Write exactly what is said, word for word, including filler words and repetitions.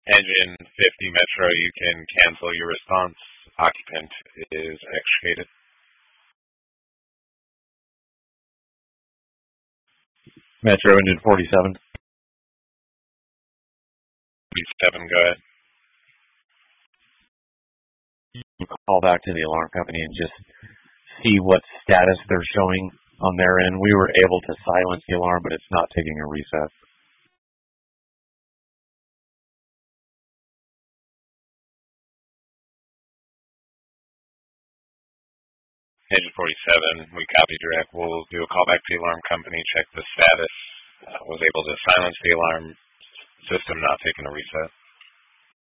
Engine fifty Metro, you can cancel your response. Occupant is extricated. Metro, engine forty-seven. forty-seven, go ahead. You call back to the alarm company and just see what status they're showing on their end. We were able to silence the alarm, but it's not taking a reset. Engine forty-seven, we copied direct. We'll do a call back to the alarm company, check the status. Uh, was able to silence the alarm system, not taking a reset.